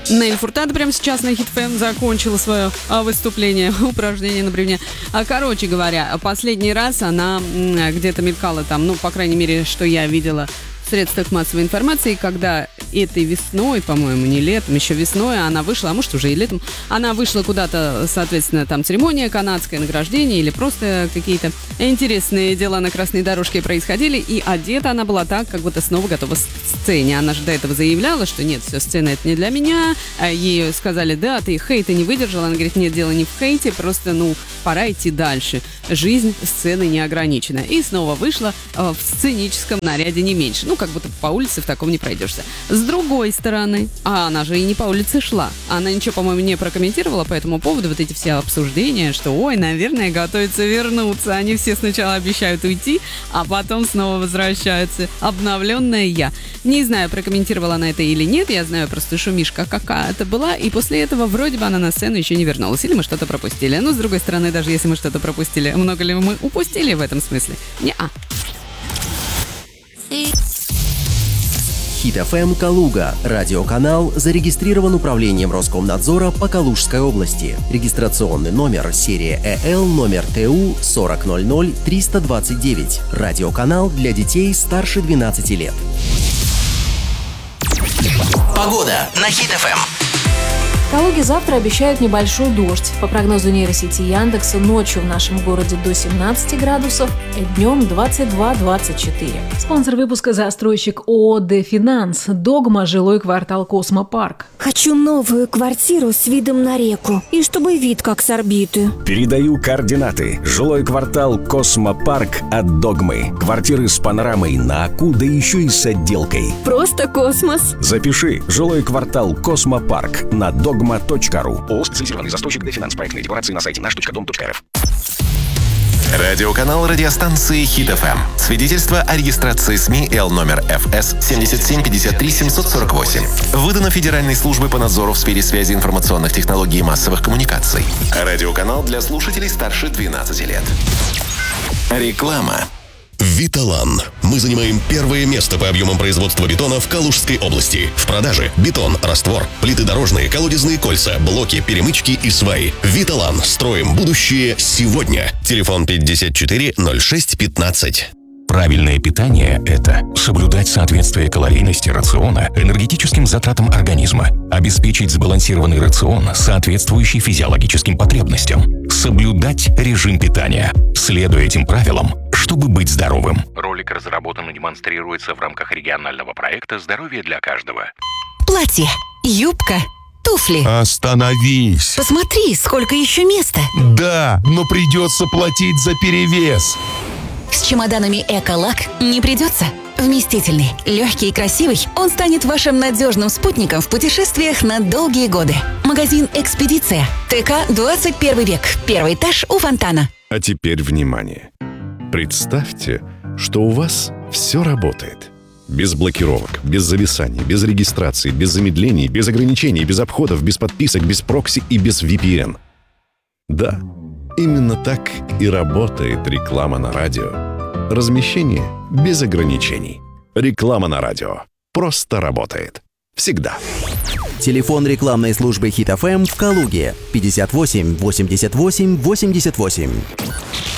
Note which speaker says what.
Speaker 1: Нель Фуртадо прямо сейчас на Hit FM закончила свое выступление, упражнение на бревне. Короче говоря, последний раз она где-то мелькала там, ну, по крайней мере, что я видела в средствах массовой информации, когда этой весной, по-моему, не летом, еще весной она вышла, а может уже и летом, она вышла куда-то, соответственно, там церемония канадское, награждение или просто какие-то интересные дела на красной дорожке происходили, и одета она была так, как будто снова готова к сцене. Она же до этого заявляла, что нет, все, сцена это не для меня, ей сказали, да, ты хейта не выдержала, она говорит, нет, дело не в хейте, просто, ну, пора идти дальше. Жизнь сцены не ограничена. И снова вышла в сценическом наряде не меньше. Ну, как будто по улице в таком не пройдешься. С другой стороны, она же и не по улице шла. Она ничего, по-моему, не прокомментировала по этому поводу. Вот эти все обсуждения, что, ой, наверное, готовится вернуться. Они все сначала обещают уйти, а потом снова возвращаются. Обновленная я. Не знаю, прокомментировала она это или нет. Я знаю, просто шумишка какая-то была. И после этого вроде бы она на сцену еще не вернулась. Или мы что-то пропустили. Но, с другой стороны, даже если мы что-то пропустили, много ли мы упустили в этом смысле? Не-а.
Speaker 2: Hit FM Калуга. Радиоканал зарегистрирован управлением Роскомнадзора по Калужской области. Регистрационный номер серия ЭЛ номер ТУ 4000 329. Радиоканал для детей старше 12 лет.
Speaker 3: Погода на Hit FM.
Speaker 4: В Калуге завтра обещают небольшой дождь. По прогнозу нейросети Яндекса, ночью в нашем городе до 17 градусов, днем 22-24. Спонсор выпуска — застройщик ООО «Дефинанс». Догма, жилой квартал «Космопарк».
Speaker 5: Хочу новую квартиру с видом на реку. И чтобы вид как с орбиты.
Speaker 6: Передаю координаты. Жилой квартал «Космопарк» от Догмы. Квартиры с панорамой на Аку, да еще и с отделкой.
Speaker 5: Просто космос.
Speaker 6: Запиши. Жилой квартал «Космопарк» на dogma.ru. ООО «Специализированный застройщик Дефинанс». Проектные декларации на сайте наш.дом.рф.
Speaker 3: Радиоканал радиостанции Hit FM. Свидетельство о регистрации СМИ Л номер ФС 7753 748. Выдано Федеральной службой по надзору в сфере связи информационных технологий и массовых коммуникаций. Радиоканал для слушателей старше 12 лет. Реклама.
Speaker 7: Виталан. Мы занимаем первое место по объемам производства бетона в Калужской области. В продаже бетон, раствор, плиты дорожные, колодезные кольца, блоки, перемычки и сваи. Виталан. Строим будущее сегодня. Телефон 54 06 15.
Speaker 8: Правильное питание – это соблюдать соответствие калорийности рациона энергетическим затратам организма, обеспечить сбалансированный рацион, соответствующий физиологическим потребностям, соблюдать режим питания, следуя этим правилам, чтобы быть здоровым. Ролик разработан и демонстрируется в рамках регионального проекта «Здоровье для каждого».
Speaker 9: Платье, юбка, туфли.
Speaker 10: Остановись.
Speaker 9: Посмотри, сколько еще места.
Speaker 10: Да, но придется платить за перевес.
Speaker 9: С чемоданами «Эколак» не придется. Вместительный, легкий и красивый, он станет вашим надежным спутником в путешествиях на долгие годы. Магазин «Экспедиция». ТК 21 век. Первый этаж у фонтана.
Speaker 11: А теперь внимание. Представьте, что у вас все работает. Без блокировок, без зависаний, без регистрации, без замедлений, без ограничений, без обходов, без подписок, без прокси и без VPN. Да, именно так и работает реклама на радио. Размещение без ограничений. Реклама на радио просто работает. Всегда.
Speaker 2: Телефон рекламной службы Hit FM в Калуге 58 88 88.